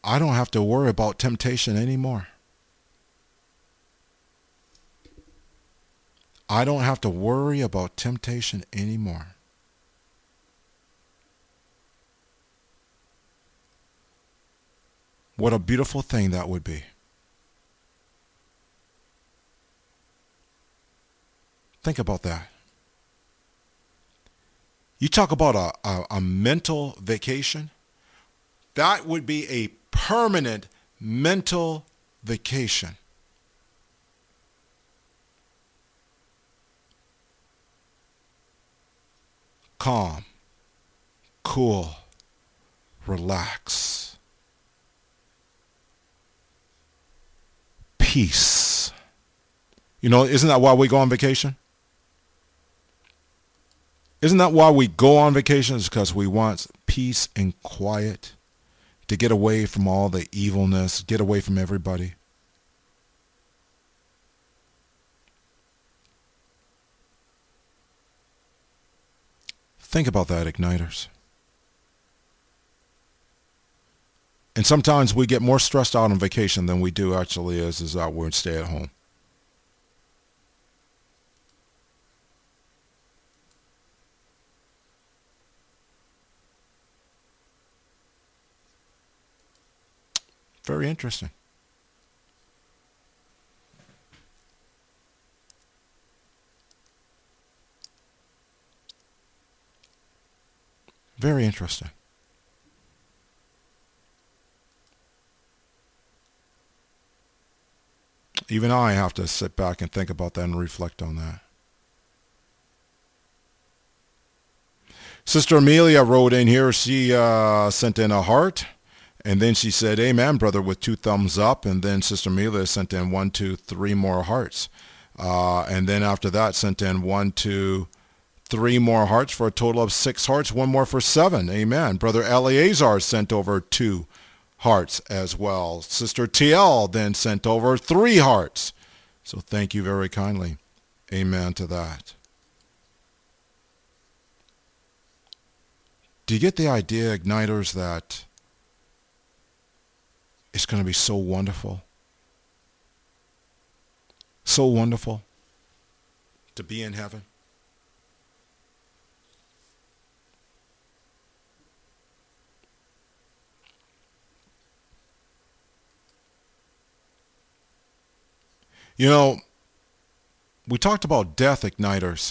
I don't have to worry about temptation anymore. I don't have to worry about temptation anymore. What a beautiful thing that would be. Think about that. You talk about a mental vacation. That would be a permanent mental vacation. Calm, cool, relax, peace. You know, isn't that why we go on vacation? Isn't that why we go on vacation? It's because we want peace and quiet, to get away from all the evilness, get away from everybody. Think about that, Igniters. And sometimes we get more stressed out on vacation than we do actually is out where we stay at home. Very interesting. Very interesting. Even I have to sit back and think about that and reflect on that. Sister Amelia wrote in here. She sent in a heart. And then she said, amen, brother, with 2 thumbs up. And then Sister Amelia sent in 1, 2, 3 more hearts. And then after that sent in 1, 2, 3 more hearts for a total of 6 hearts. 1 more for 7. Amen. Brother Eleazar sent over 2 hearts as well. Sister TL then sent over 3 hearts. So thank you very kindly. Amen to that. Do you get the idea, Igniters, that it's going to be so wonderful? So wonderful to be in heaven. You know, we talked about death, Igniters.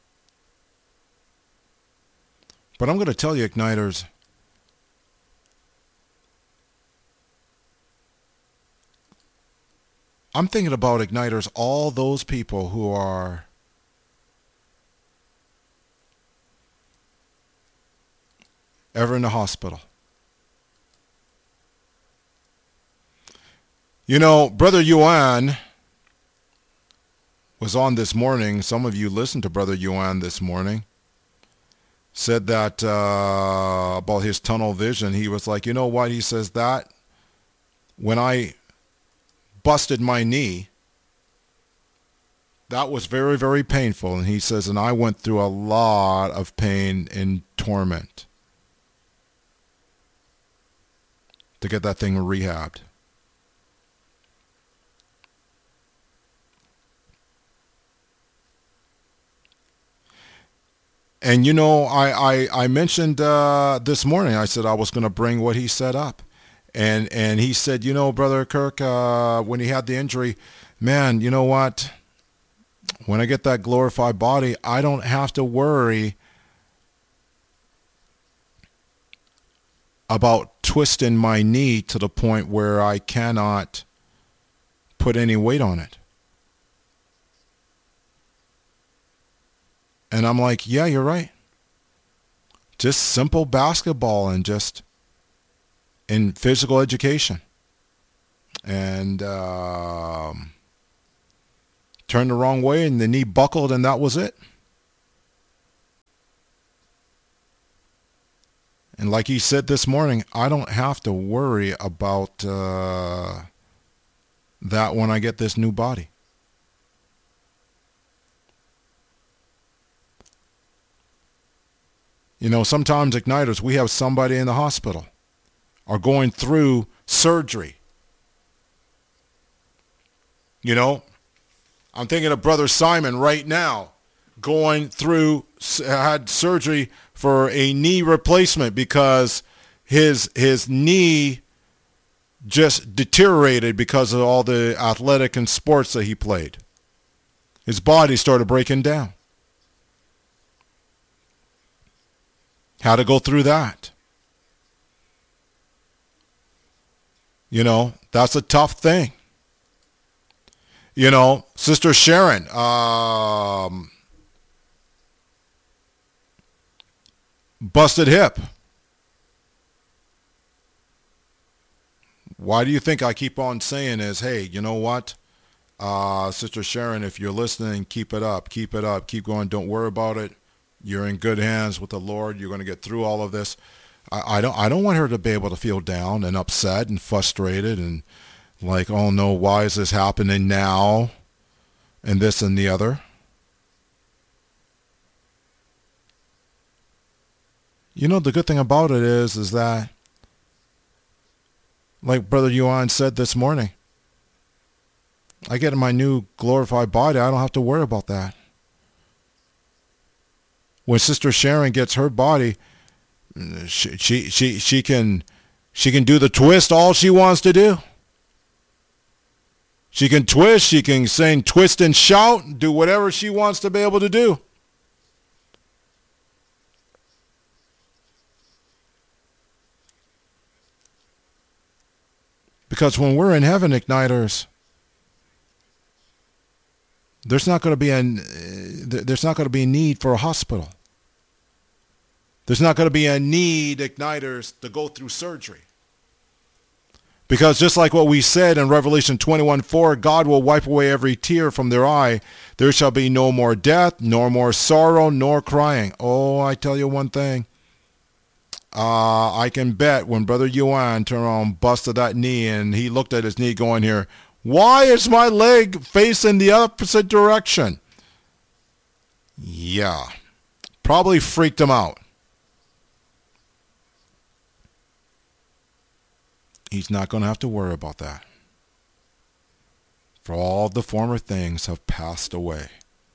But I'm going to tell you, Igniters, I'm thinking about, Igniters, all those people who are ever in the hospital. You know, Brother Yuan was on this morning. Some of you listened to Brother Yuan this morning. Said that about his tunnel vision. He was like, you know what? He says that when I busted my knee, that was very, very painful. And he says, and I went through a lot of pain and torment to get that thing rehabbed. And you know, I mentioned this morning, I said I was going to bring what he set up. And he said, you know, Brother Kirk, when he had the injury, man, you know what? When I get that glorified body, I don't have to worry about twisting my knee to the point where I cannot put any weight on it. And I'm like, yeah, you're right. Just simple basketball and just in physical education. And turned the wrong way and the knee buckled and that was it. And like he said this morning, I don't have to worry about that when I get this new body. You know, sometimes, Igniters, we have somebody in the hospital or going through surgery. You know, I'm thinking of Brother Simon right now had surgery for a knee replacement because his knee just deteriorated because of all the athletic and sports that he played. His body started breaking down. Had to go through that. You know, that's a tough thing. You know, Sister Sharon, busted hip. Why do you think I keep on saying is, hey, you know what? Sister Sharon, if you're listening, keep it up, keep going, don't worry about it. You're in good hands with the Lord. You're going to get through all of this. I don't want her to be able to feel down and upset and frustrated and like, oh no, why is this happening now? And this and the other. You know, the good thing about it is that, like Brother Yuan said this morning, I get in my new glorified body. I don't have to worry about that. When Sister Sharon gets her body, she can do the twist all she wants to do. She can twist, she can sing twist and shout, do whatever she wants to be able to do. Because when we're in heaven, Igniters, there's not going to be a need for a hospital. There's not going to be a need, Igniters, to go through surgery. Because just like what we said in Revelation 21:4, God will wipe away every tear from their eye. There shall be no more death, nor more sorrow, nor crying. Oh, I tell you one thing. I can bet when Brother Yuan turned around, busted that knee, and he looked at his knee going here, why is my leg facing the opposite direction? Yeah, probably freaked him out. He's not going to have to worry about that. For all the former things have passed away.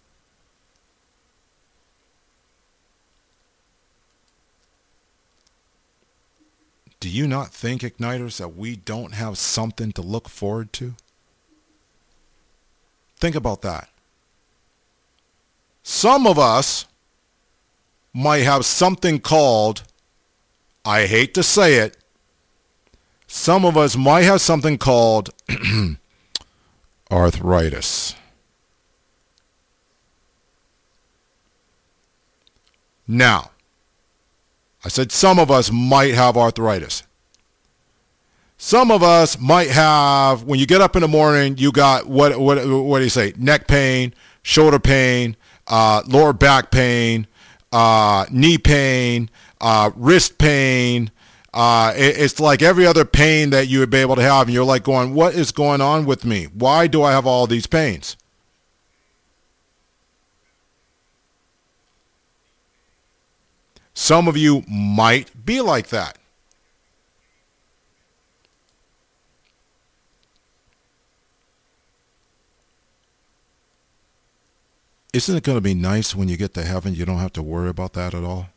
Do you not think, Igniters, that we don't have something to look forward to? Think about that. Some of us might have something called, I hate to say it, some of us might have something called arthritis. Now, I said some of us might have arthritis. Some of us might have, when you get up in the morning, you got, what do you say, neck pain, shoulder pain, lower back pain, knee pain, wrist pain. It's like every other pain that you would be able to have, and you're like going, what is going on with me? Why do I have all these pains? Some of you might be like that. Isn't it going to be nice when you get to heaven, you don't have to worry about that at all?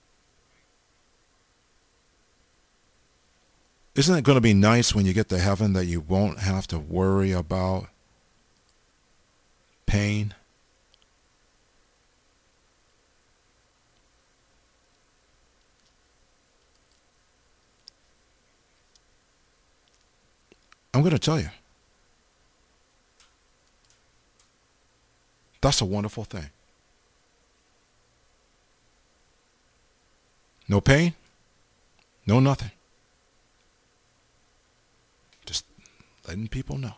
Isn't it going to be nice when you get to heaven that you won't have to worry about pain? I'm going to tell you. That's a wonderful thing. No pain, no nothing. Just letting people know.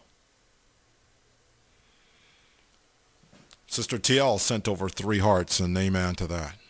Sister TL sent over 3 hearts, and amen to that.